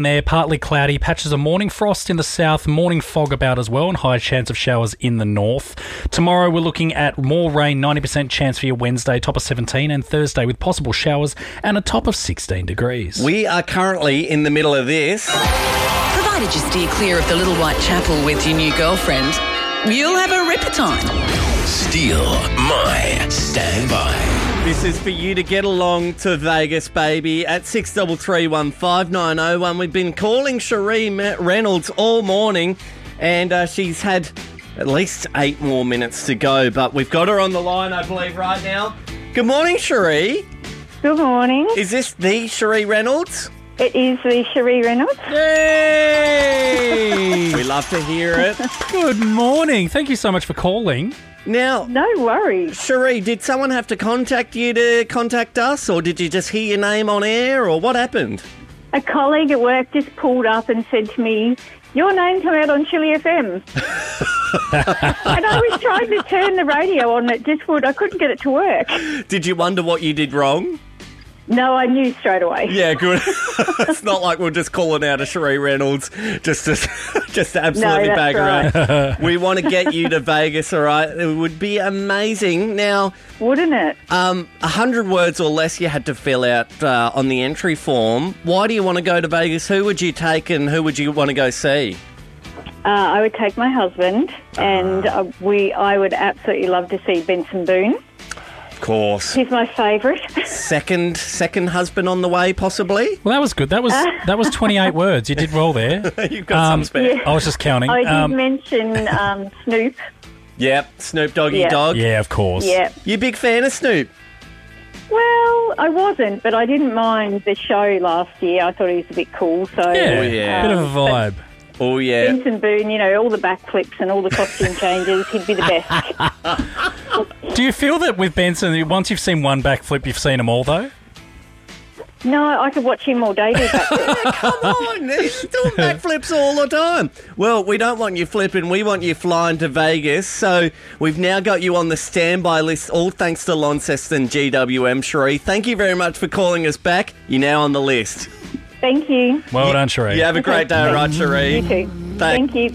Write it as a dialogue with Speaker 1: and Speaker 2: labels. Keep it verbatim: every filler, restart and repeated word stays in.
Speaker 1: There, partly cloudy, patches of morning frost in the south, morning fog about as well, and high chance of showers in the north. Tomorrow we're looking at more rain, ninety percent chance for your Wednesday, top of seventeen, and Thursday with possible showers and a top of sixteen degrees.
Speaker 2: We are currently in the middle of this.
Speaker 3: Provided you steer clear of the Little White Chapel with your new girlfriend, you'll have a ripper time.
Speaker 4: Steal my standby.
Speaker 2: This is for you to get along to Vegas, baby, at six three three one five nine oh one. We've been calling Cherie Reynolds all morning, and uh, she's had at least eight more minutes to go, but we've got her on the line, I believe, right now. Good morning, Cherie.
Speaker 5: Good morning.
Speaker 2: Is this the Cherie Reynolds?
Speaker 5: It is the Cherie Reynolds.
Speaker 2: Yay! We love to hear it.
Speaker 1: Good morning. Thank you so much for calling.
Speaker 2: Now,
Speaker 5: No worries.
Speaker 2: Cherie, did someone have to contact you to contact us, or did you just hear your name on air, or what happened?
Speaker 5: A colleague at work just pulled up and said to me, your name come out on Chili F M. And I was trying to turn the radio on, it just would. I couldn't get it to work.
Speaker 2: Did you wonder what you did wrong?
Speaker 5: No, I knew straight away.
Speaker 2: Yeah, good. It's not like we're just calling out a Cherie Reynolds just to, just to absolutely
Speaker 5: No,
Speaker 2: bag
Speaker 5: that's
Speaker 2: her up. We want to get you to Vegas, all right? It would be amazing. Now,
Speaker 5: Wouldn't it?
Speaker 2: um, one hundred words or less you had to fill out uh, on the entry form. Why do you want to go to Vegas? Who would you take and who would you want to go see?
Speaker 5: Uh, I would take my husband, and uh, we. I would absolutely love to see Benson Boone.
Speaker 2: Of course.
Speaker 5: He's my favourite.
Speaker 2: Second, second husband on the way, possibly?
Speaker 1: Well, that was good. That was that was twenty-eight words. You did well there.
Speaker 2: You've got some spare.
Speaker 5: yeah.
Speaker 1: I was just counting.
Speaker 5: I did
Speaker 1: Um,
Speaker 5: mention um, Snoop.
Speaker 2: Yep, Snoop Doggy
Speaker 5: Yeah.
Speaker 2: Dog.
Speaker 1: yeah, of course.
Speaker 5: Yeah.
Speaker 2: You a big fan of Snoop?
Speaker 5: Well, I wasn't, but I didn't mind the show last year. I thought he was a bit cool. So
Speaker 1: Yeah,
Speaker 2: Oh, yeah.
Speaker 1: bit of a vibe.
Speaker 2: Oh, yeah.
Speaker 5: Benson Boone, you know, all the backflips and all the costume changes, he'd be the best.
Speaker 1: Do you feel that with Benson, once you've seen one backflip, you've seen them all, though?
Speaker 5: No, I could watch him all day do backflips.
Speaker 2: Come on, he's doing backflips all the time. Well, we don't want you flipping, we want you flying to Vegas. So we've now got you on the standby list, all thanks to Launceston G W M, Cherie. Thank you very much for calling us back. You're now on the list.
Speaker 5: Thank you.
Speaker 1: Well done, Cherie.
Speaker 2: You have a great day, all right, Cherie?
Speaker 5: You too.
Speaker 2: Thank-
Speaker 5: Thank you.